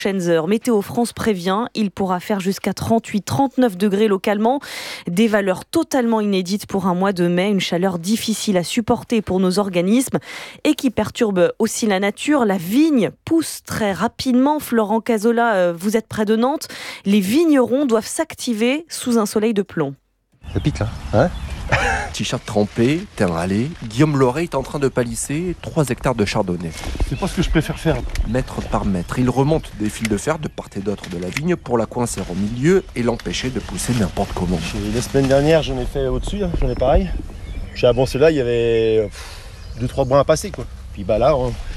Prochaines heures. Météo France prévient, il pourra faire jusqu'à 38-39 degrés localement. Des valeurs totalement inédites pour un mois de mai. Une chaleur difficile à supporter pour nos organismes et qui perturbe aussi la nature. La vigne pousse très rapidement. Florent Cazola, vous êtes près de Nantes. Les vignerons doivent s'activer sous un soleil de plomb. Ça pique là, hein? T-shirt trempé, teint râlé, Guillaume Loret est en train de palisser 3 hectares de chardonnay. C'est pas ce que je préfère faire. Mètre par mètre, il remonte des fils de fer de part et d'autre de la vigne pour la coincer au milieu et l'empêcher de pousser n'importe comment. La semaine dernière, j'en ai fait au-dessus, j'en ai pareil. Chez Aboncela, il y avait 2-3 brins à passer, quoi. Puis là,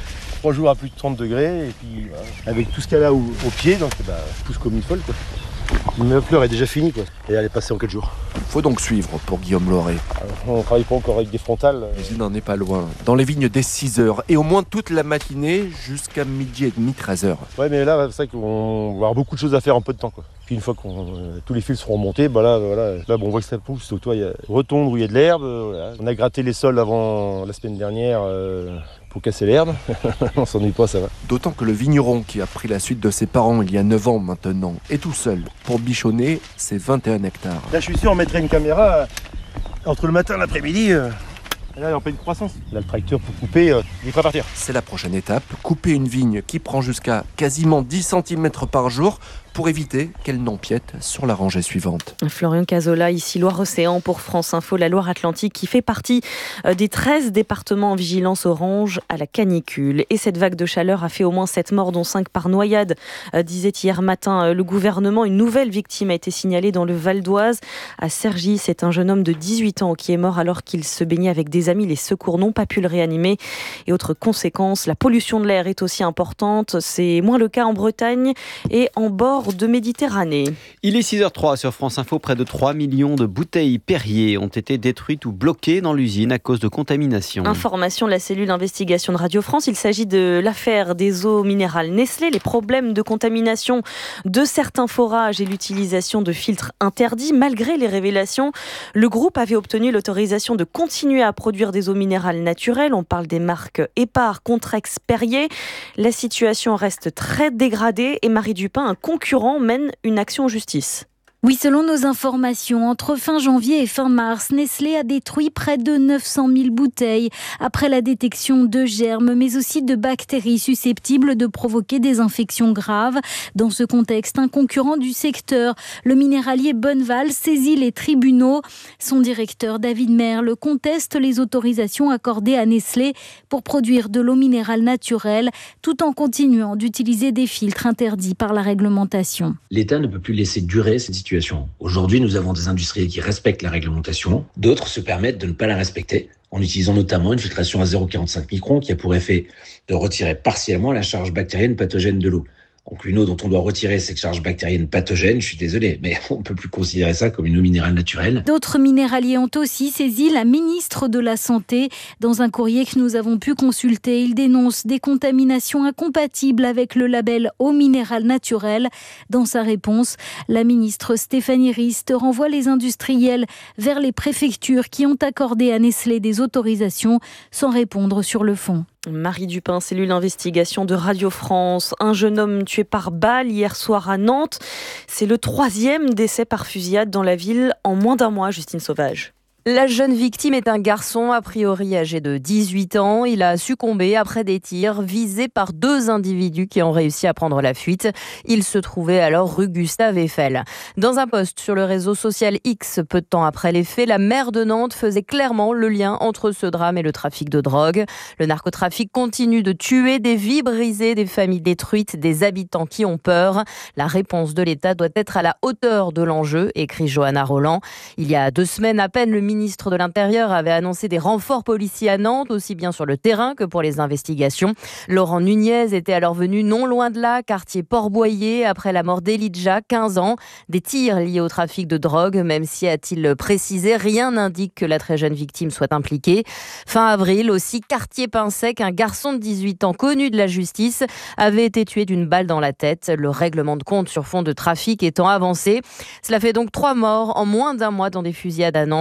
3 jours à plus de 30 degrés, et puis avec tout ce qu'il y a là au pied, donc je pousse comme une folle, quoi. Ma fleur est déjà finie, quoi. Et elle est passée en 4 jours. Faut donc suivre pour Guillaume Loret. On ne travaille pas encore avec des frontales. Mais il n'en est pas loin. Dans les vignes dès 6h et au moins toute la matinée jusqu'à midi et demi, 13h. Ouais, mais là, c'est vrai qu'on va avoir beaucoup de choses à faire en peu de temps, quoi. Puis une fois que tous les fils seront montés, là, on voit que ça pousse. Donc, il y a retombe où il y a de l'herbe. On a gratté les sols avant la semaine dernière pour casser l'herbe. On s'ennuie pas, ça va. D'autant que le vigneron qui a pris la suite de ses parents il y a 9 ans maintenant est tout seul pour bichonner ses 21 hectares. Là, je suis sûr, on mettrait une caméra entre le matin et l'après-midi. Et là, il est en pleine croissance. Là, le tracteur pour couper, il est prêt à partir. C'est la prochaine étape, couper une vigne qui prend jusqu'à quasiment 10 cm par jour pour éviter qu'elle n'empiète sur la rangée suivante. Florian Cazola, ici Loire-Océan pour France Info, la Loire-Atlantique qui fait partie des 13 départements en vigilance orange à la canicule. Et cette vague de chaleur a fait au moins 7 morts, dont 5 par noyade, disait hier matin le gouvernement. Une nouvelle victime a été signalée dans le Val d'Oise. À Cergy, c'est un jeune homme de 18 ans qui est mort alors qu'il se baignait avec des amis. Les secours n'ont pas pu le réanimer. Et autre conséquence, la pollution de l'air est aussi importante. C'est moins le cas en Bretagne et en bord de Méditerranée. Il est 6h03 sur France Info. Près de 3 millions de bouteilles Perrier ont été détruites ou bloquées dans l'usine à cause de contamination. Information de la cellule d'investigation de Radio France. Il s'agit de l'affaire des eaux minérales Nestlé, les problèmes de contamination de certains forages et l'utilisation de filtres interdits. Malgré les révélations, le groupe avait obtenu l'autorisation de continuer à produire des eaux minérales naturelles. On parle des marques Épar, Contrex, Perrier. La situation reste très dégradée et Marie Dupin, un concurrent, mène une action en justice. Oui, selon nos informations, entre fin janvier et fin mars, Nestlé a détruit près de 900 000 bouteilles après la détection de germes, mais aussi de bactéries susceptibles de provoquer des infections graves. Dans ce contexte, un concurrent du secteur, le minéralier Bonneval, saisit les tribunaux. Son directeur, David Merle, conteste les autorisations accordées à Nestlé pour produire de l'eau minérale naturelle, tout en continuant d'utiliser des filtres interdits par la réglementation. L'État ne peut plus laisser durer cette situation. Aujourd'hui, nous avons des industriels qui respectent la réglementation. D'autres se permettent de ne pas la respecter en utilisant notamment une filtration à 0,45 microns qui a pour effet de retirer partiellement la charge bactérienne pathogène de l'eau. Donc une eau dont on doit retirer cette charge bactérienne pathogène, je suis désolé, mais on ne peut plus considérer ça comme une eau minérale naturelle. D'autres minéraliers ont aussi saisi la ministre de la Santé. Dans un courrier que nous avons pu consulter, ils dénoncent des contaminations incompatibles avec le label eau minérale naturelle. Dans sa réponse, la ministre Stéphanie Rist renvoie les industriels vers les préfectures qui ont accordé à Nestlé des autorisations sans répondre sur le fond. Marie Dupin, cellule d'investigation de Radio France. Un jeune homme tué par balle hier soir à Nantes. C'est le 3e décès par fusillade dans la ville en moins d'un mois, Justine Sauvage. La jeune victime est un garçon, a priori âgé de 18 ans. Il a succombé après des tirs visés par 2 individus qui ont réussi à prendre la fuite. Il se trouvait alors rue Gustave Eiffel. Dans un post sur le réseau social X, peu de temps après les faits, la maire de Nantes faisait clairement le lien entre ce drame et le trafic de drogue. Le narcotrafic continue de tuer, des vies brisées, des familles détruites, des habitants qui ont peur. La réponse de l'État doit être à la hauteur de l'enjeu, écrit Johanna Roland. Il y a 2 semaines à peine, le ministre de l'Intérieur avait annoncé des renforts policiers à Nantes, aussi bien sur le terrain que pour les investigations. Laurent Nunez était alors venu non loin de là, quartier Port-Boyer, après la mort d'Elijah, 15 ans. Des tirs liés au trafic de drogue, même si, a-t-il précisé, rien n'indique que la très jeune victime soit impliquée. Fin avril, aussi, quartier Pinsec, un garçon de 18 ans connu de la justice avait été tué d'une balle dans la tête. Le règlement de compte sur fond de trafic étant avancé. Cela fait donc 3 morts en moins d'un mois dans des fusillades à Nantes.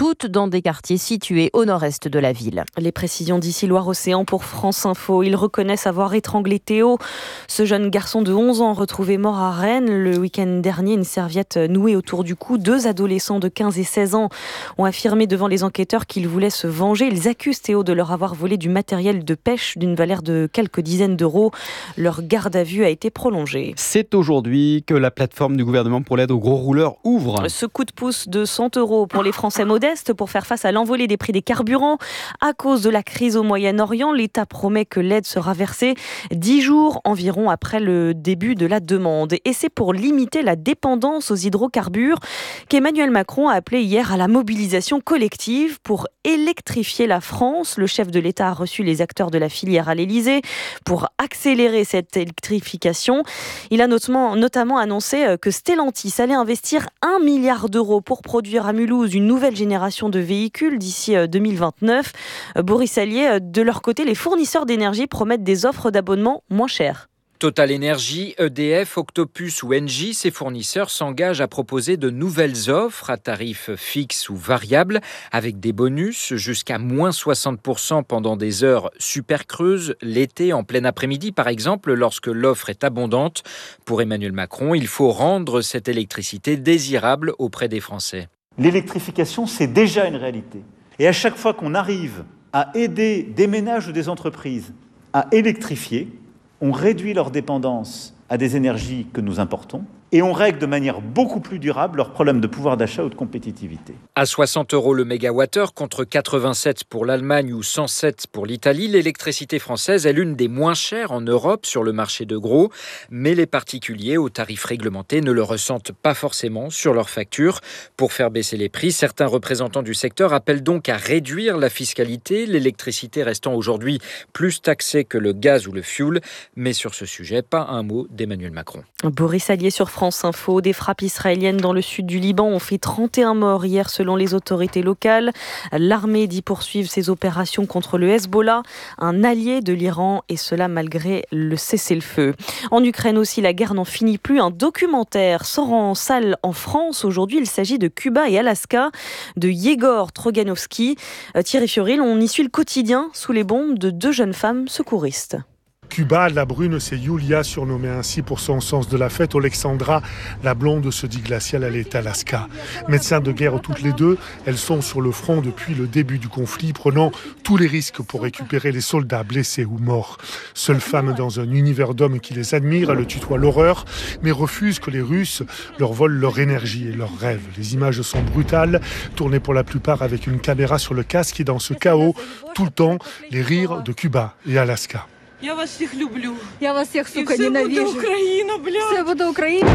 toutes dans des quartiers situés au nord-est de la ville. Les précisions d'ici Loire-Océan pour France Info. Ils reconnaissent avoir étranglé Théo, ce jeune garçon de 11 ans retrouvé mort à Rennes. Le week-end dernier, une serviette nouée autour du cou. 2 adolescents de 15 et 16 ans ont affirmé devant les enquêteurs qu'ils voulaient se venger. Ils accusent Théo de leur avoir volé du matériel de pêche d'une valeur de quelques dizaines d'euros. Leur garde à vue a été prolongée. C'est aujourd'hui que la plateforme du gouvernement pour l'aide aux gros rouleurs ouvre. Ce coup de pouce de 100 € pour les Français modestes pour faire face à l'envolée des prix des carburants. À cause de la crise au Moyen-Orient, l'État promet que l'aide sera versée 10 jours environ après le début de la demande. Et c'est pour limiter la dépendance aux hydrocarbures qu'Emmanuel Macron a appelé hier à la mobilisation collective pour électrifier la France. Le chef de l'État a reçu les acteurs de la filière à l'Élysée pour accélérer cette électrification. Il a notamment annoncé que Stellantis allait investir 1 milliard d'euros pour produire à Mulhouse une nouvelle génération de véhicules d'ici 2029. Boris Allier, de leur côté, les fournisseurs d'énergie promettent des offres d'abonnement moins chères. Total Energy, EDF, Octopus ou Engie, ces fournisseurs s'engagent à proposer de nouvelles offres à tarifs fixes ou variables avec des bonus jusqu'à moins 60% pendant des heures super creuses, l'été en plein après-midi par exemple, lorsque l'offre est abondante. Pour Emmanuel Macron, il faut rendre cette électricité désirable auprès des Français. L'électrification, c'est déjà une réalité. Et à chaque fois qu'on arrive à aider des ménages ou des entreprises à électrifier, on réduit leur dépendance à des énergies que nous importons et on règle de manière beaucoup plus durable leurs problèmes de pouvoir d'achat ou de compétitivité. À 60 € le mégawattheure contre 87 pour l'Allemagne ou 107 pour l'Italie, l'électricité française est l'une des moins chères en Europe sur le marché de gros. Mais les particuliers aux tarifs réglementés ne le ressentent pas forcément sur leurs factures. Pour faire baisser les prix, certains représentants du secteur appellent donc à réduire la fiscalité, l'électricité restant aujourd'hui plus taxée que le gaz ou le fioul. Mais sur ce sujet, pas un mot d'Emmanuel Macron. Boris Allier sur France Info. Des frappes israéliennes dans le sud du Liban ont fait 31 morts hier selon les autorités locales. L'armée dit poursuivre ses opérations contre le Hezbollah, un allié de l'Iran, et cela malgré le cessez-le-feu. En Ukraine aussi, la guerre n'en finit plus. Un documentaire sort en salle en France aujourd'hui. Il s'agit de Cuba et Alaska, de Yegor Troganovsky. Thierry Fioril, on y suit le quotidien sous les bombes de 2 jeunes femmes secouristes. Cuba, la brune, c'est Yulia, surnommée ainsi pour son sens de la fête. Alexandra, la blonde, se dit glaciale, elle est Alaska. Médecins de guerre toutes les deux, elles sont sur le front depuis le début du conflit, prenant tous les risques pour récupérer les soldats blessés ou morts. Seule femme dans un univers d'hommes qui les admire, elle tutoie l'horreur, mais refuse que les Russes leur volent leur énergie et leurs rêves. Les images sont brutales, tournées pour la plupart avec une caméra sur le casque et dans ce chaos, tout le temps, les rires de Cuba et Alaska. Я вас всех люблю. Я вас всех, сука, ненавижу. Все будет Украина, блядь. Все будет Украина.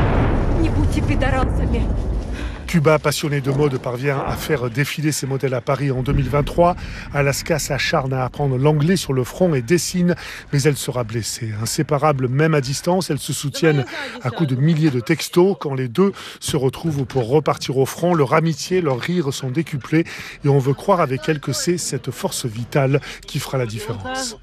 Не будьте пидорасами. Cuba, passionné de mode, parvient à faire défiler ses modèles à Paris en 2023. Alaska s'acharne à apprendre l'anglais sur le front et dessine, mais elle sera blessée. Inséparables même à distance, elles se soutiennent à coups de milliers de textos. Quand les deux se retrouvent pour repartir au front, leur amitié, leurs rires sont décuplés et on veut croire avec elles que c'est cette force vitale qui fera la différence.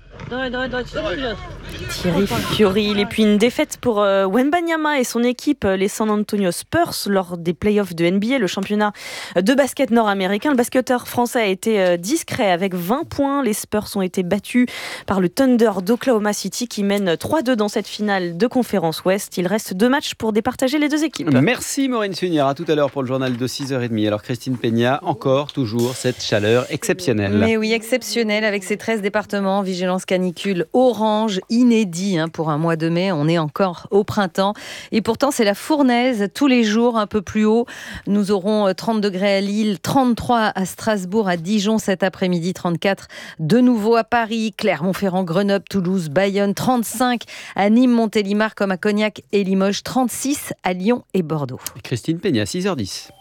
Thierry Fioril. Et puis une défaite pour Wembanyama et son équipe, les San Antonio Spurs, lors des playoffs de NBA, le championnat de basket nord-américain. Le basketteur français a été discret avec 20 points. Les Spurs ont été battus par le Thunder d'Oklahoma City qui mène 3-2 dans cette finale de conférence Ouest. Il reste 2 matchs pour départager les 2 équipes. Merci Maureen Sunière. À tout à l'heure pour le journal de 6h30. Alors Christine Peña, encore, toujours cette chaleur exceptionnelle. Mais oui, exceptionnelle avec ces 13 départements, vigilance canicule orange, inédit pour un mois de mai. On est encore au printemps. Et pourtant, c'est la fournaise tous les jours, un peu plus haut. Nous aurons 30 degrés à Lille, 33 à Strasbourg, à Dijon cet après-midi, 34 de nouveau à Paris, Clermont-Ferrand, Grenoble, Toulouse, Bayonne, 35 à Nîmes, Montélimar, comme à Cognac et Limoges, 36 à Lyon et Bordeaux. Christine Peña, 6h10.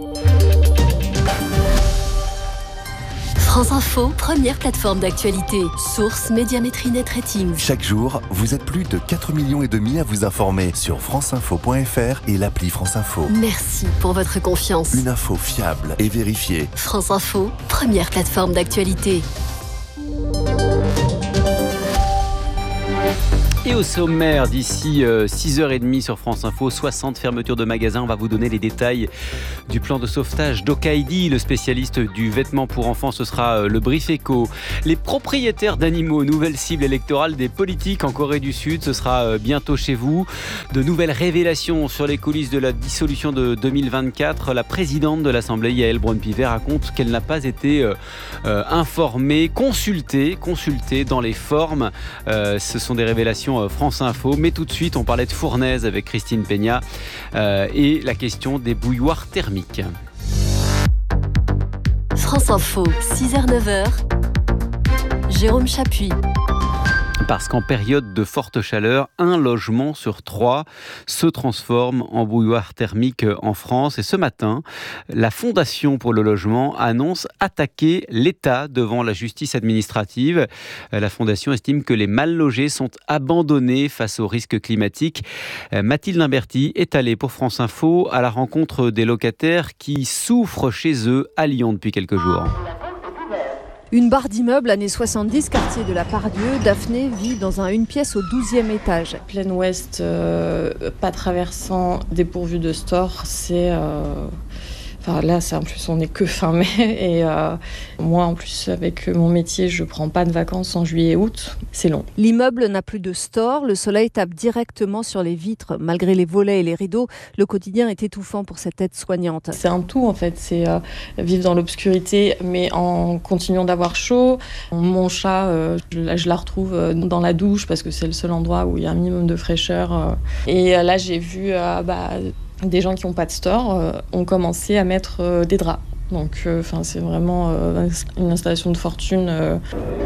France Info, première plateforme d'actualité. Source Médiamétrie Net Rating. Chaque jour, vous êtes plus de 4,5 millions à vous informer sur franceinfo.fr et l'appli France Info. Merci pour votre confiance. Une info fiable et vérifiée. France Info, première plateforme d'actualité. Et au sommaire, d'ici 6h30 sur France Info, 60 fermetures de magasins. On va vous donner les détails du plan de sauvetage d'Okaidi, le spécialiste du vêtement pour enfants. Ce sera le Brief Éco. Les propriétaires d'animaux, nouvelle cible électorale des politiques en Corée du Sud. Ce sera bientôt chez vous. De nouvelles révélations sur les coulisses de la dissolution de 2024. La présidente de l'Assemblée, Yael Braun-Pivet, raconte qu'elle n'a pas été informée, consultée dans les formes. Ce sont des révélations France Info. Mais tout de suite, on parlait de fournaise avec Christine Peña et la question des bouilloires thermiques. France Info, 6h-9h, Jérôme Chapuis. Parce qu'en période de forte chaleur, 1 logement sur 3 se transforme en bouilloire thermique en France. Et ce matin, la Fondation pour le logement annonce attaquer l'État devant la justice administrative. La Fondation estime que les mal logés sont abandonnés face aux risques climatiques. Mathilde Limberti est allée pour France Info à la rencontre des locataires qui souffrent chez eux à Lyon depuis quelques jours. Une barre d'immeubles années 70, quartier de la Pardieu. Daphné vit dans une pièce au 12e étage. Plein ouest, pas traversant, dépourvu de store, c'est... Enfin, là, en plus, on n'est que fin mai. Et moi, en plus, avec mon métier, je ne prends pas de vacances en juillet et août. C'est long. L'immeuble n'a plus de store. Le soleil tape directement sur les vitres. Malgré les volets et les rideaux, le quotidien est étouffant pour cette aide-soignante. C'est un tout, en fait. C'est vivre dans l'obscurité, mais en continuant d'avoir chaud. Mon chat, je la retrouve dans la douche parce que c'est le seul endroit où il y a un minimum de fraîcheur. Et là, j'ai vu... des gens qui n'ont pas de store ont commencé à mettre des draps. Donc c'est vraiment une installation de fortune.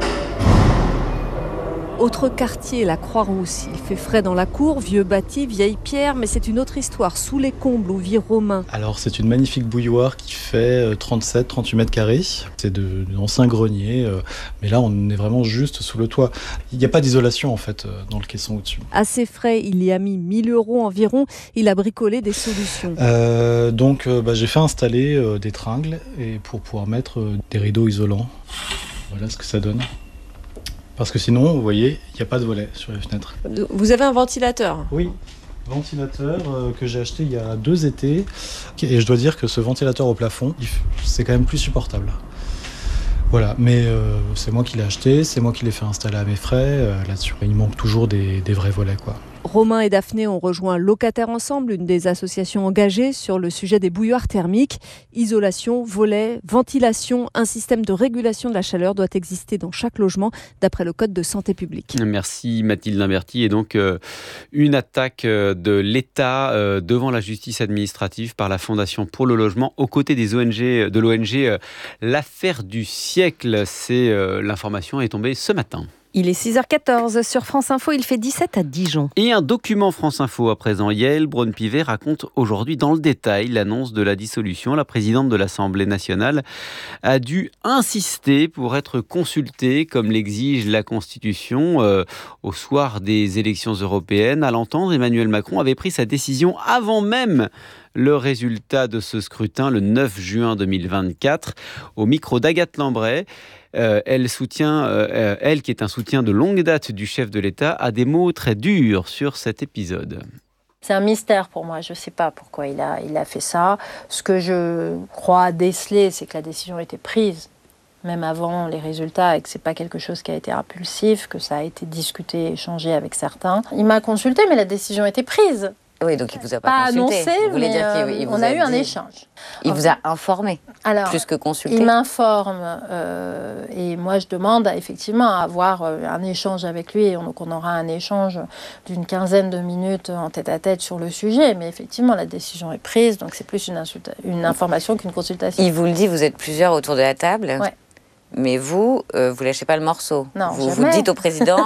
Autre quartier, la Croix-Rousse. Il fait frais dans la cour, vieux bâti, vieille pierre, mais c'est une autre histoire, sous les combles où vit Romain. Alors c'est une magnifique bouilloire qui fait 37-38 mètres carrés. C'est d'anciens greniers, mais là on est vraiment juste sous le toit. Il n'y a pas d'isolation en fait dans le caisson au-dessus. Assez frais, il y a mis 1 000 € environ. Il a bricolé des solutions. Donc j'ai fait installer des tringles et pour pouvoir mettre des rideaux isolants. Voilà ce que ça donne. Parce que sinon, vous voyez, il n'y a pas de volet sur les fenêtres. Vous avez un ventilateur ? Oui, ventilateur que j'ai acheté il y a 2 étés. Et je dois dire que ce ventilateur au plafond, c'est quand même plus supportable. Voilà, mais c'est moi qui l'ai acheté, c'est moi qui l'ai fait installer à mes frais. Là-dessus, il manque toujours des vrais volets, quoi. Romain et Daphné ont rejoint Locataires Ensemble, une des associations engagées sur le sujet des bouilloires thermiques. Isolation, volets, ventilation, un système de régulation de la chaleur doit exister dans chaque logement, d'après le Code de santé publique. Merci Mathilde Limberti. Et donc, une attaque de l'État devant la justice administrative par la Fondation pour le logement, aux côtés de l'ONG L'Affaire du siècle. L'information est tombée ce matin. Il est 6h14 sur France Info, il fait 17 à Dijon. Et un document France Info à présent. Yael Braun-Pivet raconte aujourd'hui dans le détail l'annonce de la dissolution. La présidente de l'Assemblée nationale a dû insister pour être consultée, comme l'exige la Constitution, au soir des élections européennes. À l'entendre, Emmanuel Macron avait pris sa décision avant même le résultat de ce scrutin le 9 juin 2024. Au micro d'Agathe Lambray, elle qui est un soutien de longue date du chef de l'État, a des mots très durs sur cet épisode. C'est un mystère pour moi, je ne sais pas pourquoi il a fait ça. Ce que je crois déceler, c'est que la décision a été prise, même avant les résultats, et que ce n'est pas quelque chose qui a été impulsif, que ça a été discuté, échangé avec certains. Il m'a consulté, mais la décision a été prise. Oui, donc il ne vous a pas consulté. Annoncé, vous voulez dire qu'il on a eu un échange. Il vous a informé, plus que consulté. Il m'informe et moi je demande effectivement à avoir un échange avec lui. Donc on aura un échange d'une 15aine de minutes en tête-à-tête sur le sujet. Mais effectivement, la décision est prise, donc c'est plus une information qu'une consultation. Il vous le dit, vous êtes plusieurs autour de la table. Ouais. Mais vous lâchez pas le morceau. Non, vous dites au président,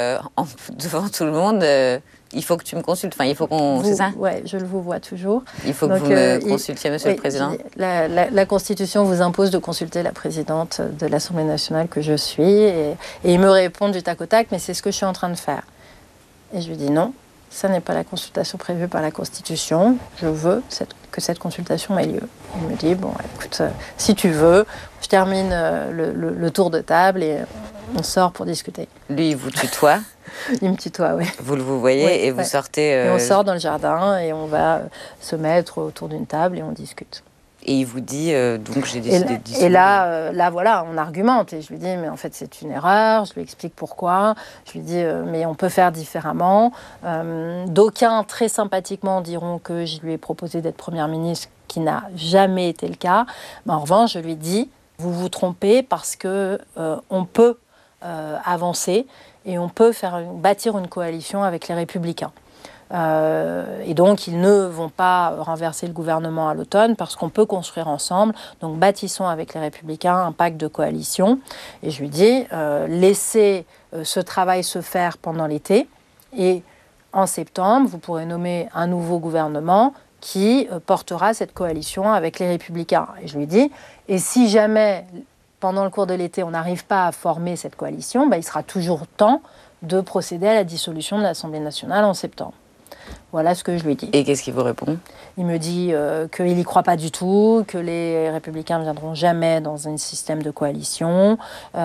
devant tout le monde... il faut que tu me consultes, enfin il faut qu'on... C'est ça ? Oui, je le vous vois toujours. Il faut que vous me consultiez, Monsieur le Président. La Constitution vous impose de consulter la présidente de l'Assemblée nationale que je suis. Et il me répond du tac au tac, mais c'est ce que je suis en train de faire. Et je lui dis non, ça n'est pas la consultation prévue par la Constitution. Je veux que cette consultation ait lieu. Il me dit, bon, écoute, si tu veux, je termine le tour de table et On sort pour discuter. Lui, il vous tutoie. Il me tutoie, oui. Vous voyez et vous sortez... Et on sort dans le jardin et on va se mettre autour d'une table et on discute. Et il vous dit, donc j'ai décidé de dissoluer. Et là, voilà, on argumente. Et je lui dis, mais en fait, c'est une erreur. Je lui explique pourquoi. Je lui dis, mais on peut faire différemment. D'aucuns, très sympathiquement, diront que je lui ai proposé d'être Première ministre, qui n'a jamais été le cas. Mais en revanche, je lui dis, vous vous trompez parce qu'on peut avancer et on peut bâtir une coalition avec les Républicains. Et donc, ils ne vont pas renverser le gouvernement à l'automne parce qu'on peut construire ensemble. Donc, bâtissons avec les Républicains un pacte de coalition. Et je lui dis, laissez ce travail se faire pendant l'été. Et en septembre, vous pourrez nommer un nouveau gouvernement qui portera cette coalition avec les Républicains. Et je lui dis, et si jamais, pendant le cours de l'été, on n'arrive pas à former cette coalition, il sera toujours temps de procéder à la dissolution de l'Assemblée nationale en septembre. Voilà ce que je lui dis. Et qu'est-ce qu'il vous répond ? Il me dit qu'il n'y croit pas du tout, que les Républicains ne viendront jamais dans un système de coalition,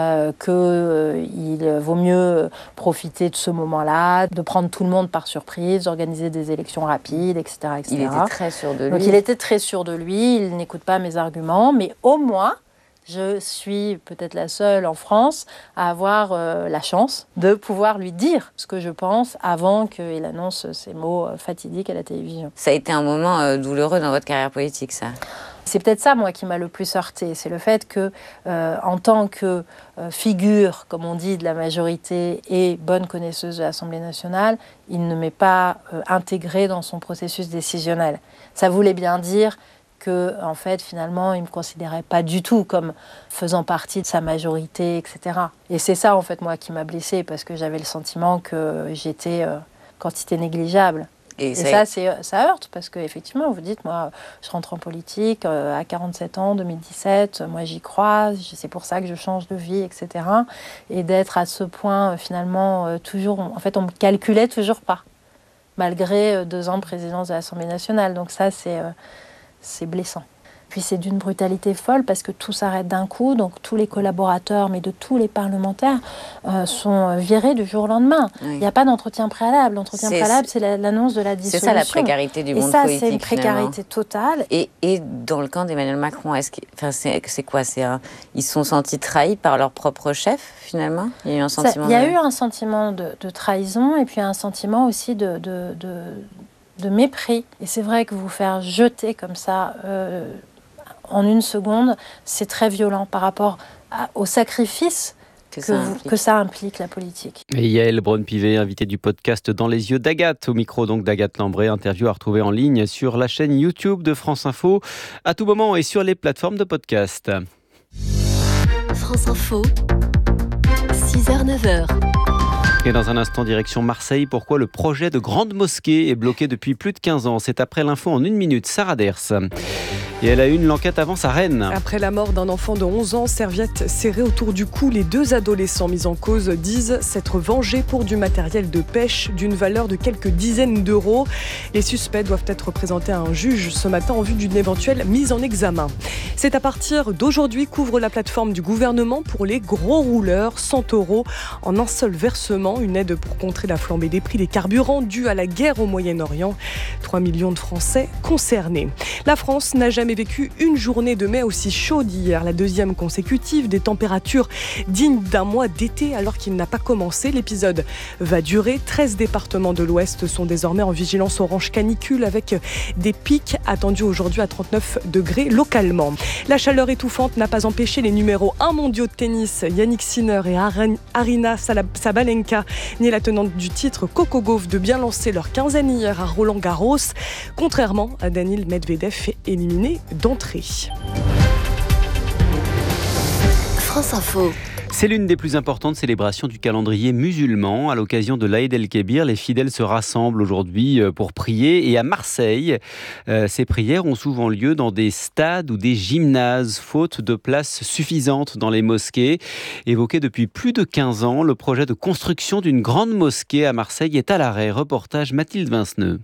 qu'il vaut mieux profiter de ce moment-là, de prendre tout le monde par surprise, d'organiser des élections rapides, etc., etc. Il était très sûr de lui. Donc il était très sûr de lui, il n'écoute pas mes arguments, mais au moins... Je suis peut-être la seule en France à avoir la chance de pouvoir lui dire ce que je pense avant qu'il annonce ces mots fatidiques à la télévision. Ça a été un moment douloureux dans votre carrière politique, ça ? C'est peut-être ça, moi, qui m'a le plus heurtée. C'est le fait que, en tant que figure, comme on dit, de la majorité et bonne connaisseuse de l'Assemblée nationale, il ne m'est pas intégrée dans son processus décisionnel. Ça voulait bien dire que, en fait, finalement, il ne me considérait pas du tout comme faisant partie de sa majorité, etc. Et c'est ça, en fait, moi, qui m'a blessée, parce que j'avais le sentiment que j'étais quantité négligeable. Et ça heurte, parce qu'effectivement, vous dites, moi, je rentre en politique à 47 ans, 2017, moi, j'y crois, c'est pour ça que je change de vie, etc. Et d'être à ce point, finalement, toujours... En fait, on me calculait toujours pas, malgré 2 ans de présidence de l'Assemblée nationale. Donc ça, c'est blessant. Puis c'est d'une brutalité folle parce que tout s'arrête d'un coup, donc tous les collaborateurs, mais de tous les parlementaires, sont virés du jour au lendemain. Oui. Il n'y a pas d'entretien préalable. L'entretien préalable, c'est l'annonce de la dissolution. C'est ça la précarité du monde politique. Et ça, c'est une précarité totale. Et dans le camp d'Emmanuel Macron, c'est quoi ? Ils se sont sentis trahis par leur propre chef, finalement ? Il y a eu un sentiment Il y a eu un sentiment de trahison et puis un sentiment aussi de mépris. Et c'est vrai que vous faire jeter comme ça en une seconde, c'est très violent par rapport au sacrifice que ça implique la politique. Et Yaël Braun-Pivet, invitée du podcast Dans les yeux d'Agathe, au micro donc d'Agathe Lambré, interview à retrouver en ligne sur la chaîne YouTube de France Info, à tout moment et sur les plateformes de podcast. France Info, 6h-9h. Et dans un instant, direction Marseille, pourquoi le projet de grande mosquée est bloqué depuis plus de 15 ans. C'est après l'info en 1 minute, Sarah Ders. Et elle a eu l'enquête avance à Rennes. Après la mort d'un enfant de 11 ans, serviette serrée autour du cou, les 2 adolescents mis en cause disent s'être vengés pour du matériel de pêche d'une valeur de quelques dizaines d'euros. Les suspects doivent être présentés à un juge ce matin en vue d'une éventuelle mise en examen. C'est à partir d'aujourd'hui qu'ouvre la plateforme du gouvernement pour les gros rouleurs, 100 € en un seul versement, une aide pour contrer la flambée des prix des carburants due à la guerre au Moyen-Orient. 3 millions de Français concernés. La France n'a jamais vécu une journée de mai aussi chaude hier, la 2e consécutive, des températures dignes d'un mois d'été alors qu'il n'a pas commencé. L'épisode va durer. 13 départements de l'Ouest sont désormais en vigilance orange canicule avec des pics attendus aujourd'hui à 39 degrés localement. La chaleur étouffante n'a pas empêché les numéros 1 mondiaux de tennis, Yannick Sinner et Aryna Sabalenka, ni la tenante du titre Coco Gauff, de bien lancer leur quinzaine hier à Roland-Garros, contrairement à Daniil Medvedev éliminé d'entrée. France Info. C'est l'une des plus importantes célébrations du calendrier musulman. À l'occasion de l'Aïd el-Kébir, les fidèles se rassemblent aujourd'hui pour prier. Et à Marseille, ces prières ont souvent lieu dans des stades ou des gymnases, faute de place suffisante dans les mosquées. Évoqué depuis plus de 15 ans, le projet de construction d'une grande mosquée à Marseille est à l'arrêt. Reportage Mathilde Vinceneux.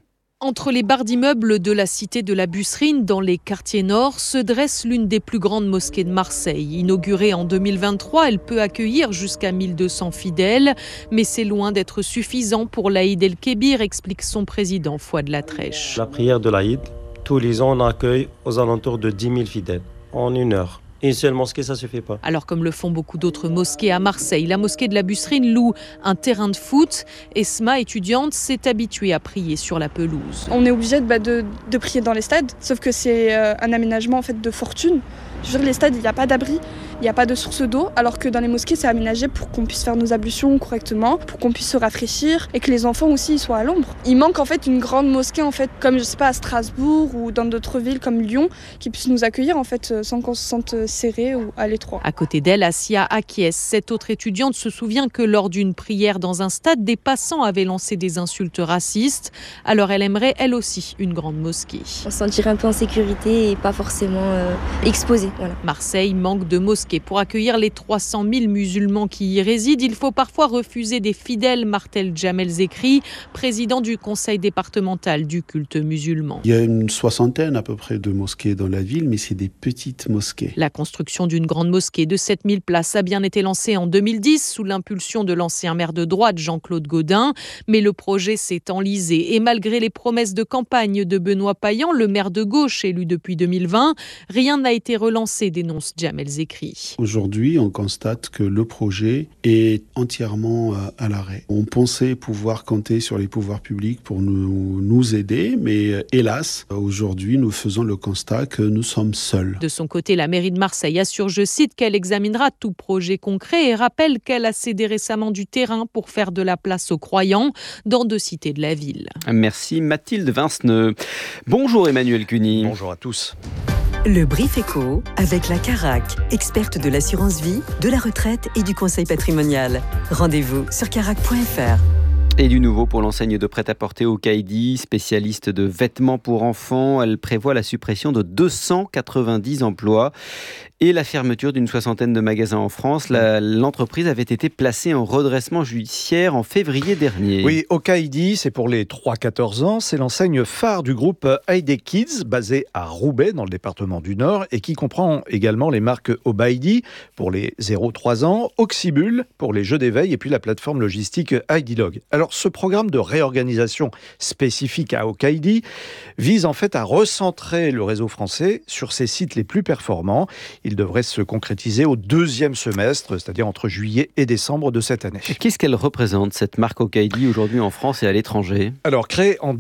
Entre les barres d'immeubles de la cité de la Busserine, dans les quartiers nord, se dresse l'une des plus grandes mosquées de Marseille. Inaugurée en 2023, elle peut accueillir jusqu'à 1200 fidèles. Mais c'est loin d'être suffisant pour l'Aïd El-Kébir, explique son président Fouad Latrèche. La prière de l'Aïd, tous les ans, on accueille aux alentours de 10 000 fidèles en 1 heure. Une seule mosquée, ça ne suffit pas. Alors, comme le font beaucoup d'autres mosquées à Marseille, la mosquée de la Busserine loue un terrain de foot. Esma, étudiante, s'est habituée à prier sur la pelouse. On est obligé de prier dans les stades, sauf que c'est un aménagement en fait de fortune. Je veux dire, les stades, il n'y a pas d'abri, il n'y a pas de source d'eau, alors que dans les mosquées, c'est aménagé pour qu'on puisse faire nos ablutions correctement, pour qu'on puisse se rafraîchir et que les enfants aussi soient à l'ombre. Il manque en fait une grande mosquée, en fait, comme je sais pas, à Strasbourg ou dans d'autres villes comme Lyon, qui puisse nous accueillir en fait sans qu'on se sente serré ou à l'étroit. À côté d'elle, Assia acquiesce. Cette autre étudiante se souvient que lors d'une prière dans un stade, des passants avaient lancé des insultes racistes. Alors elle aimerait, elle aussi, une grande mosquée. On se sentirait un peu en sécurité et pas forcément exposé. Voilà. Marseille manque de mosquées. Pour accueillir les 300 000 musulmans qui y résident, il faut parfois refuser des fidèles, martèle Jamel Zekri, président du conseil départemental du culte musulman. Il y a une 60aine à peu près de mosquées dans la ville, mais c'est des petites mosquées. La construction d'une grande mosquée de 7000 places a bien été lancée en 2010 sous l'impulsion de l'ancien maire de droite Jean-Claude Gaudin, mais le projet s'est enlisé et malgré les promesses de campagne de Benoît Payan, le maire de gauche élu depuis 2020, rien n'a été relancé, dénonce Jamel Zekri. Aujourd'hui, on constate que le projet est entièrement à l'arrêt. On pensait pouvoir compter sur les pouvoirs publics pour nous aider, mais hélas, aujourd'hui, nous faisons le constat que nous sommes seuls. De son côté, la mairie de Marseille assure, je cite, qu'elle examinera tout projet concret et rappelle qu'elle a cédé récemment du terrain pour faire de la place aux croyants dans 2 cités de la ville. Merci Mathilde Vinceneux. Bonjour Emmanuel Cuny. Bonjour à tous. Le Brief Éco avec la Carac, experte de l'assurance vie, de la retraite et du conseil patrimonial. Rendez-vous sur carac.fr. Et du nouveau pour l'enseigne de prêt-à-porter Okaïdi, spécialiste de vêtements pour enfants. Elle prévoit la suppression de 290 emplois et la fermeture d'une 60aine de magasins en France. L'entreprise avait été placée en redressement judiciaire en février dernier. Oui, Okaïdi, c'est pour les 3-14 ans. C'est l'enseigne phare du groupe Heide Kids, basée à Roubaix, dans le département du Nord, et qui comprend également les marques Obaïdi pour les 0-3 ans, Oxybul pour les jeux d'éveil, et puis la plateforme logistique Heidilog. Alors, ce programme de réorganisation spécifique à Okaïdi vise en fait à recentrer le réseau français sur ses sites les plus performants. Il devrait se concrétiser au 2e semestre, c'est-à-dire entre juillet et décembre de cette année. Et qu'est-ce qu'elle représente, cette marque Okaïdi, aujourd'hui en France et à l'étranger ? Alors, créée en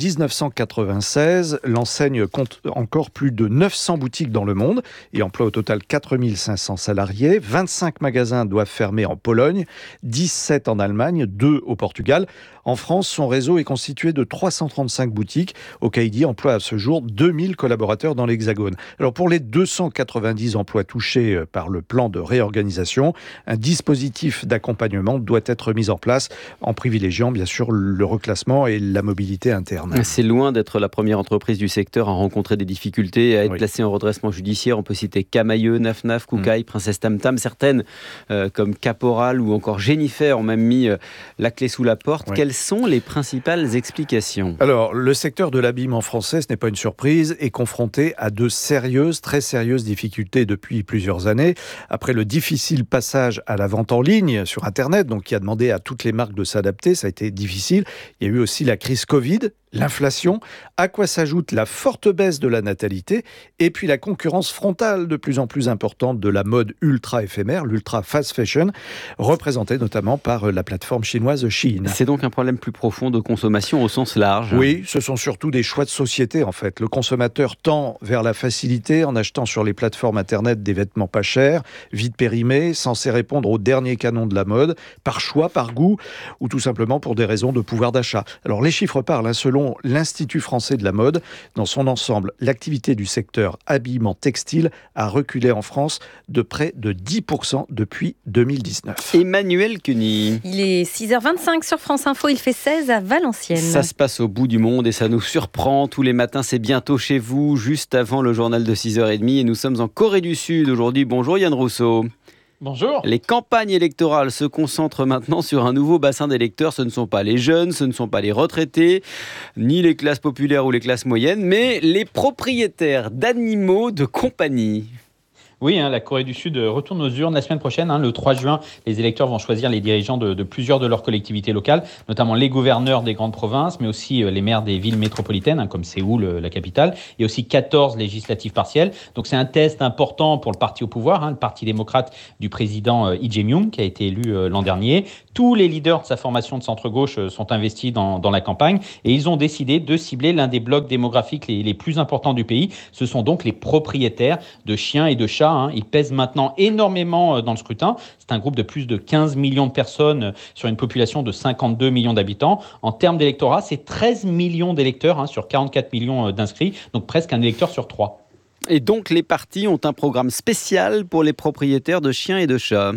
1996, l'enseigne compte encore plus de 900 boutiques dans le monde et emploie au total 4500 salariés. 25 magasins doivent fermer en Pologne, 17 en Allemagne, 2 au Portugal. En France, son réseau est constitué de 335 boutiques. Okaïdi emploie à ce jour 2000 collaborateurs dans l'Hexagone. Alors pour les 290 emplois touchés par le plan de réorganisation, un dispositif d'accompagnement doit être mis en place en privilégiant bien sûr le reclassement et la mobilité interne. C'est loin d'être la première entreprise du secteur à rencontrer des difficultés, à être placée en redressement judiciaire. On peut citer Camailleux, Naf, Koukaï, Princesse Tam Tam. Certaines, comme Caporal ou encore Jennifer, ont même mis la clé sous la porte. Quelles sont les principales explications ? Alors, le secteur de l'habillement français, ce n'est pas une surprise, est confronté à de très sérieuses difficultés depuis plusieurs années. Après le difficile passage à la vente en ligne sur Internet, donc qui a demandé à toutes les marques de s'adapter, ça a été difficile. Il y a eu aussi la crise Covid, l'inflation, à quoi s'ajoute la forte baisse de la natalité et puis la concurrence frontale de plus en plus importante de la mode ultra éphémère, l'ultra fast fashion, représentée notamment par la plateforme chinoise Shein. C'est donc un problème plus profond de consommation au sens large. Oui, ce sont surtout des choix de société en fait. Le consommateur tend vers la facilité en achetant sur les plateformes internet des vêtements pas chers, vite périmés, censés répondre aux derniers canons de la mode, par choix, par goût ou tout simplement pour des raisons de pouvoir d'achat. Alors les chiffres parlent, selon l'Institut français de la mode, dans son ensemble, l'activité du secteur habillement textile a reculé en France de près de 10% depuis 2019. Emmanuel Cuny. Il est 6h25 sur France Info, il fait 16 à Valenciennes. Ça se passe au bout du monde et ça nous surprend. Tous les matins, c'est bientôt chez vous, juste avant le journal de 6h30. Et nous sommes en Corée du Sud aujourd'hui. Bonjour Yann Rousseau. Bonjour. Les campagnes électorales se concentrent maintenant sur un nouveau bassin d'électeurs. Ce ne sont pas les jeunes, ce ne sont pas les retraités, ni les classes populaires ou les classes moyennes, mais les propriétaires d'animaux de compagnie. Oui, la Corée du Sud retourne aux urnes la semaine prochaine. Le 3 juin, les électeurs vont choisir les dirigeants de plusieurs de leurs collectivités locales, notamment les gouverneurs des grandes provinces, mais aussi les maires des villes métropolitaines, comme Séoul, la capitale. Il y a aussi 14 législatives partielles. Donc c'est un test important pour le parti au pouvoir, le parti démocrate du président Lee Jae-myung, qui a été élu l'an dernier. Tous les leaders de sa formation de centre-gauche sont investis dans la campagne et ils ont décidé de cibler l'un des blocs démographiques les plus importants du pays. Ce sont donc les propriétaires de chiens et de chats. Ils pèsent maintenant énormément dans le scrutin. C'est un groupe de plus de 15 millions de personnes sur une population de 52 millions d'habitants. En termes d'électorat, c'est 13 millions d'électeurs sur 44 millions d'inscrits, donc presque un électeur sur 3. Et donc les partis ont un programme spécial pour les propriétaires de chiens et de chats.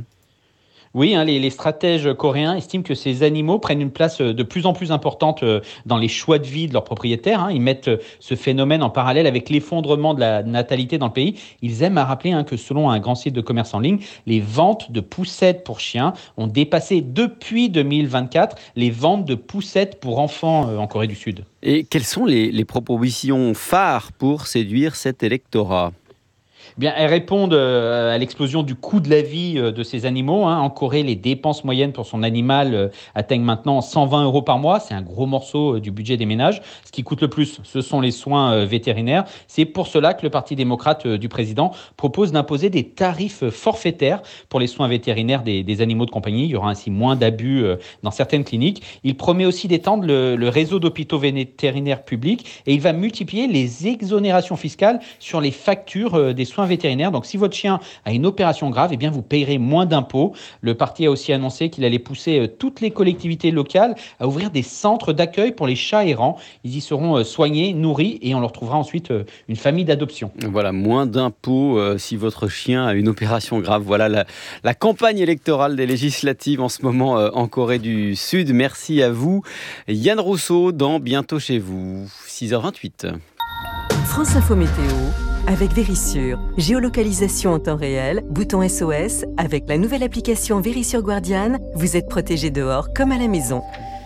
Oui, les stratèges coréens estiment que ces animaux prennent une place de plus en plus importante dans les choix de vie de leurs propriétaires. Ils mettent ce phénomène en parallèle avec l'effondrement de la natalité dans le pays. Ils aiment à rappeler que selon un grand site de commerce en ligne, les ventes de poussettes pour chiens ont dépassé depuis 2024 les ventes de poussettes pour enfants en Corée du Sud. Et quelles sont les propositions phares pour séduire cet électorat ? Bien, elles répondent à l'explosion du coût de la vie de ces animaux. En Corée, les dépenses moyennes pour son animal atteignent maintenant 120 € par mois. C'est un gros morceau du budget des ménages. Ce qui coûte le plus, ce sont les soins vétérinaires. C'est pour cela que le Parti démocrate du président propose d'imposer des tarifs forfaitaires pour les soins vétérinaires des animaux de compagnie. Il y aura ainsi moins d'abus dans certaines cliniques. Il promet aussi d'étendre le réseau d'hôpitaux vétérinaires publics et il va multiplier les exonérations fiscales sur les factures des soins vétérinaire. Donc, si votre chien a une opération grave, eh bien, vous payerez moins d'impôts. Le parti a aussi annoncé qu'il allait pousser toutes les collectivités locales à ouvrir des centres d'accueil pour les chats errants. Ils y seront soignés, nourris et on leur trouvera ensuite une famille d'adoption. Voilà, moins d'impôts si votre chien a une opération grave. Voilà la campagne électorale des législatives en ce moment en Corée du Sud. Merci à vous. Yann Rousseau dans Bientôt chez vous, 6h28. France Info Météo avec Vérissure. Géolocalisation en temps réel, bouton SOS. Avec la nouvelle application Vérissure Guardian, vous êtes protégé dehors comme à la maison.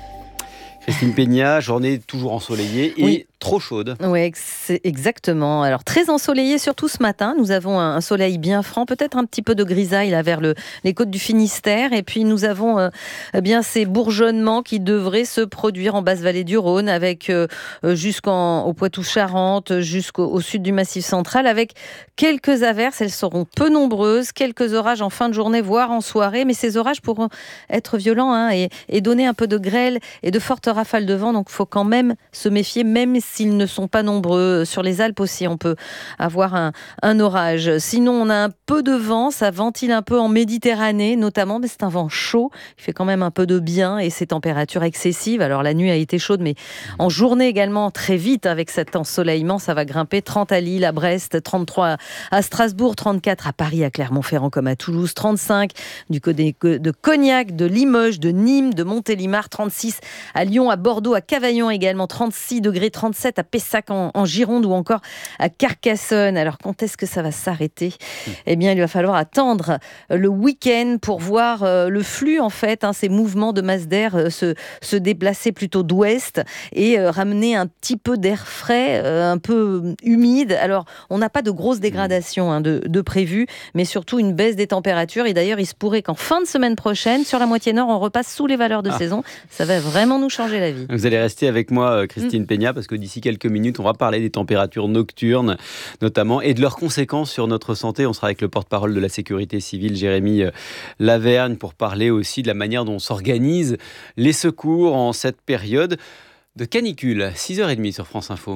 Christine Peña, journée toujours ensoleillée et trop chaude. Oui, exactement. Alors très ensoleillé, surtout ce matin. Nous avons un soleil bien franc, peut-être un petit peu de grisaille là vers les côtes du Finistère. Et puis nous avons bien ces bourgeonnements qui devraient se produire en basse vallée du Rhône, avec jusqu'au Poitou-Charentes, jusqu'au sud du Massif central, avec quelques averses. Elles seront peu nombreuses, quelques orages en fin de journée, voire en soirée. Mais ces orages pourront être violents et donner un peu de grêle et de fortes rafales de vent. Donc il faut quand même se méfier, même s'ils ne sont pas nombreux. Sur les Alpes aussi, on peut avoir un orage. Sinon, on a un peu de vent, ça ventile un peu en Méditerranée notamment, mais c'est un vent chaud, il fait quand même un peu de bien et ces températures excessives. Alors la nuit a été chaude, mais en journée également très vite avec cet ensoleillement, ça va grimper. 30 à Lille, à Brest, 33 à Strasbourg, 34 à Paris, à Clermont-Ferrand comme à Toulouse, 35 du côté de Cognac, de Limoges, de Nîmes, de Montélimar, 36 à Lyon, à Bordeaux, à Cavaillon également, 36 degrés, 37 à Pessac en Gironde ou encore à Carcassonne. Alors quand est-ce que ça va s'arrêter ? Eh bien il va falloir attendre le week-end pour voir le flux en fait, ces mouvements de masse d'air se déplacer plutôt d'ouest et ramener un petit peu d'air frais, un peu humide. Alors on n'a pas de grosse dégradation de prévu, mais surtout une baisse des températures et d'ailleurs il se pourrait qu'en fin de semaine prochaine, sur la moitié nord, on repasse sous les valeurs de saison. Ça va vraiment nous changer la vie. Vous allez rester avec moi Christine Peña parce que d'ici quelques minutes, on va parler des températures nocturnes notamment et de leurs conséquences sur notre santé. On sera avec le porte-parole de la sécurité civile, Jérémy Lavergne, pour parler aussi de la manière dont s'organisent les secours en cette période de canicule. 6h30 sur France Info.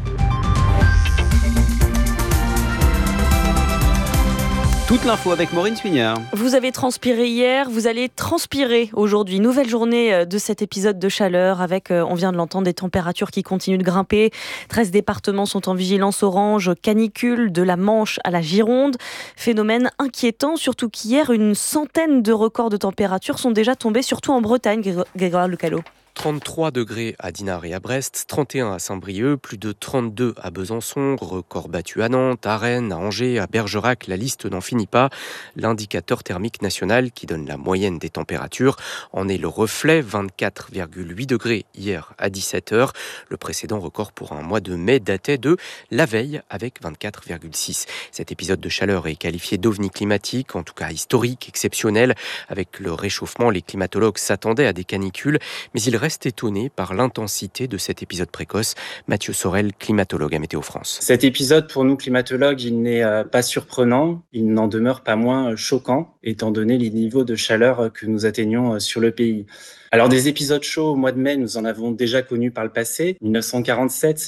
Toute l'info avec Maureen Suignard. Vous avez transpiré hier, vous allez transpirer aujourd'hui. Nouvelle journée de cet épisode de chaleur avec, on vient de l'entendre, des températures qui continuent de grimper. 13 départements sont en vigilance orange canicule, de la Manche à la Gironde. Phénomène inquiétant, surtout qu'hier, une centaine de records de température sont déjà tombés, surtout en Bretagne, Grégoire Lecalot. 33 degrés à Dinard et à Brest, 31 à Saint-Brieuc, plus de 32 à Besançon, record battu à Nantes, à Rennes, à Angers, à Bergerac, la liste n'en finit pas. L'indicateur thermique national qui donne la moyenne des températures en est le reflet, 24,8 degrés hier à 17h. Le précédent record pour un mois de mai datait de la veille avec 24,6. Cet épisode de chaleur est qualifié d'ovni climatique, en tout cas historique, exceptionnel. Avec le réchauffement, les climatologues s'attendaient à des canicules, mais ils restent étonnés par l'intensité de cet épisode précoce. Mathieu Sorel, climatologue à Météo France. Cet épisode, pour nous climatologues, il n'est pas surprenant, il n'en demeure pas moins choquant, étant donné les niveaux de chaleur que nous atteignons sur le pays. Alors des épisodes chauds au mois de mai, nous en avons déjà connus par le passé, 1947,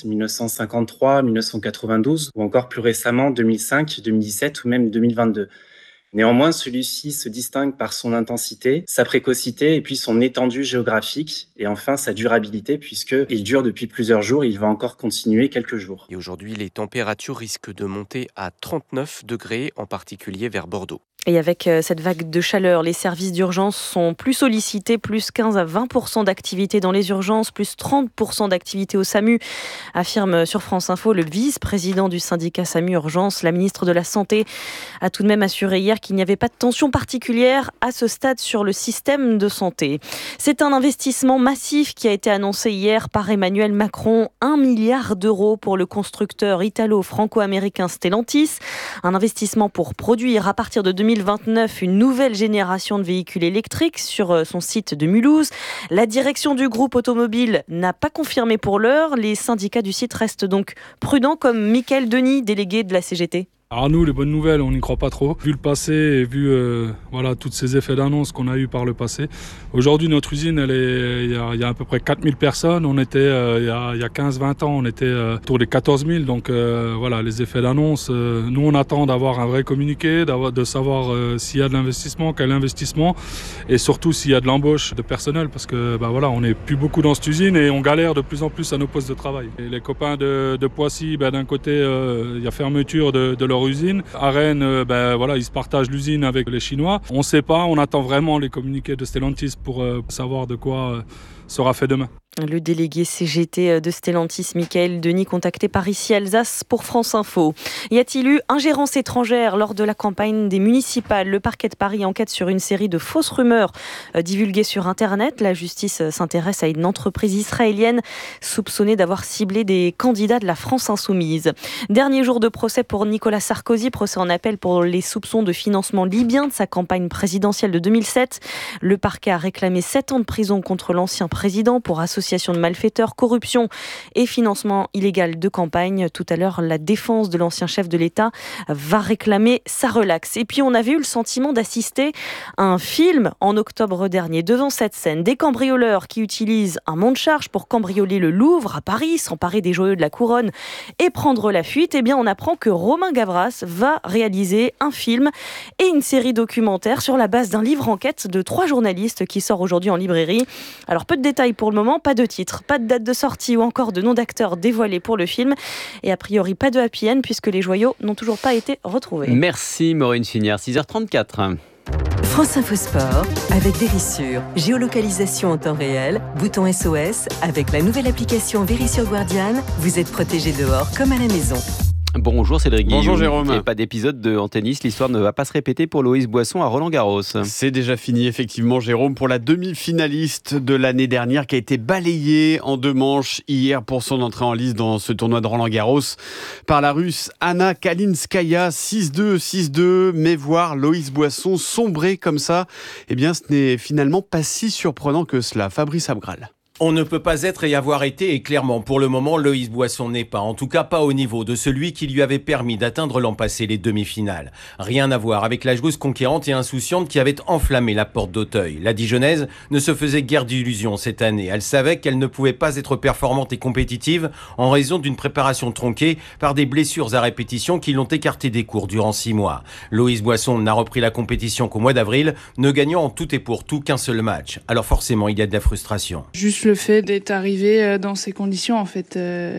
1953, 1992 ou encore plus récemment 2005, 2017 ou même 2022. Néanmoins, celui-ci se distingue par son intensité, sa précocité et puis son étendue géographique et enfin sa durabilité puisqu'il dure depuis plusieurs jours et il va encore continuer quelques jours. Et aujourd'hui, les températures risquent de monter à 39 degrés, en particulier vers Bordeaux. Et avec cette vague de chaleur, les services d'urgence sont plus sollicités, plus 15 à 20% d'activité dans les urgences, plus 30% d'activité au SAMU, affirme sur France Info le vice-président du syndicat SAMU Urgence. La ministre de la Santé a tout de même assuré hier qu'il n'y avait pas de tension particulière à ce stade sur le système de santé. C'est un investissement massif qui a été annoncé hier par Emmanuel Macron, 1 milliard d'euros pour le constructeur italo-franco-américain Stellantis. Un investissement pour produire à partir de 2029 une nouvelle génération de véhicules électriques sur son site de Mulhouse. La direction du groupe automobile n'a pas confirmé pour l'heure. Les syndicats du site restent donc prudents, comme Michael Denis, délégué de la CGT. Alors nous, les bonnes nouvelles, on n'y croit pas trop. Vu le passé et vu tous ces effets d'annonce qu'on a eu par le passé. Aujourd'hui, notre usine, il y a à peu près 4000 personnes. On était, il y a 15-20 ans, on était autour des 14 000. Donc les effets d'annonce. Nous, on attend d'avoir un vrai communiqué, de savoir s'il y a de l'investissement, quel investissement. Et surtout s'il y a de l'embauche de personnel. Parce que on n'est plus beaucoup dans cette usine et on galère de plus en plus à nos postes de travail. Et les copains de Poissy, d'un côté, il y a fermeture de leur usine. À Rennes, ils se partagent l'usine avec les Chinois. On ne sait pas, on attend vraiment les communiqués de Stellantis pour savoir de quoi sera fait demain. Le délégué CGT de Stellantis, Michael Denis, contacté par Ici Alsace pour France Info. Y a-t-il eu ingérence étrangère lors de la campagne des municipales ? Le parquet de Paris enquête sur une série de fausses rumeurs divulguées sur Internet. La justice s'intéresse à une entreprise israélienne soupçonnée d'avoir ciblé des candidats de la France insoumise. Dernier jour de procès pour Nicolas Sarkozy, procès en appel pour les soupçons de financement libyen de sa campagne présidentielle de 2007. Le parquet a réclamé 7 ans de prison contre l'ancien président pour association de malfaiteurs, corruption et financement illégal de campagne. Tout à l'heure, la défense de l'ancien chef de l'État va réclamer sa relaxe. Et puis, on avait eu le sentiment d'assister à un film en octobre dernier. Devant cette scène, des cambrioleurs qui utilisent un monte-charge pour cambrioler le Louvre à Paris, s'emparer des joyaux de la couronne et prendre la fuite. Eh bien, on apprend que Romain Gavras va réaliser un film et une série documentaire sur la base d'un livre enquête de 3 journalistes qui sort aujourd'hui en librairie. Alors, peu de détails pour le moment, pas de titre, pas de date de sortie ou encore de nom d'acteur dévoilé pour le film. Et a priori, pas de happy end puisque les joyaux n'ont toujours pas été retrouvés. Merci Maureen Finière, 6h34. France Info Sport avec Vérissure. Géolocalisation en temps réel, bouton SOS. Avec la nouvelle application Vérissure Guardian, vous êtes protégé dehors comme à la maison. Bonjour Cédric Guillaume. Bonjour Jérôme. Et pas d'épisode en tennis, l'histoire ne va pas se répéter pour Loïs Boisson à Roland-Garros. C'est déjà fini effectivement Jérôme pour la demi-finaliste de l'année dernière qui a été balayée en 2 manches hier pour son entrée en lice dans ce tournoi de Roland-Garros par la Russe Anna Kalinskaya, 6-2, 6-2. Mais voir Loïs Boisson sombrer comme ça, eh bien ce n'est finalement pas si surprenant que cela. Fabrice Abgral. On ne peut pas être et avoir été, et clairement, pour le moment, Loïs Boisson n'est pas, en tout cas pas au niveau de celui qui lui avait permis d'atteindre l'an passé les demi-finales. Rien à voir avec la joueuse conquérante et insouciante qui avait enflammé la porte d'Auteuil. La Dijonnaise ne se faisait guère d'illusions cette année. Elle savait qu'elle ne pouvait pas être performante et compétitive en raison d'une préparation tronquée par des blessures à répétition qui l'ont écartée des cours durant 6 mois. Loïs Boisson n'a repris la compétition qu'au mois d'avril, ne gagnant en tout et pour tout qu'un seul match. Alors forcément, il y a de la frustration. Juste le fait d'être arrivé dans ces conditions, en fait,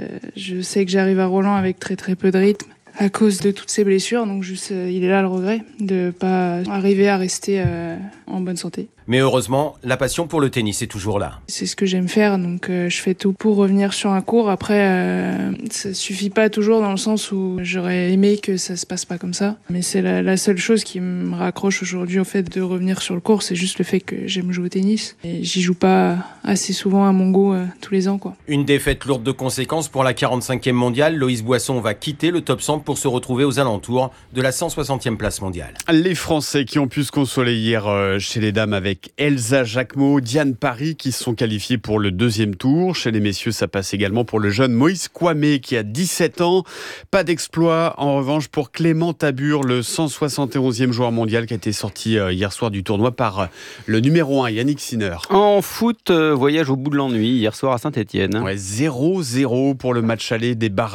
je sais que j'arrive à Roland avec très très peu de rythme à cause de toutes ces blessures, donc juste il est là le regret de pas arriver à rester en bonne santé. Mais heureusement, la passion pour le tennis est toujours là. C'est ce que j'aime faire, donc je fais tout pour revenir sur un court. Après, ça suffit pas toujours dans le sens où j'aurais aimé que ça se passe pas comme ça. Mais c'est la seule chose qui me raccroche aujourd'hui au fait de revenir sur le court, c'est juste le fait que j'aime jouer au tennis. Et j'y joue pas assez souvent à mon goût tous les ans, quoi. Une défaite lourde de conséquences pour la 45e mondiale. Loïs Boisson va quitter le top 100 pour se retrouver aux alentours de la 160e place mondiale. Les Français qui ont pu se consoler hier chez les dames avec Elsa Jacquemot, Diane Parry qui se sont qualifiés pour le deuxième tour. Chez les messieurs, ça passe également pour le jeune Moïse Kouamé qui a 17 ans. Pas d'exploit en revanche pour Clément Tabur, le 171e joueur mondial qui a été sorti hier soir du tournoi par le numéro 1 Yannick Sinner. En foot, voyage au bout de l'ennui hier soir à Saint-Etienne. Ouais, 0-0 pour le match aller des Barrages.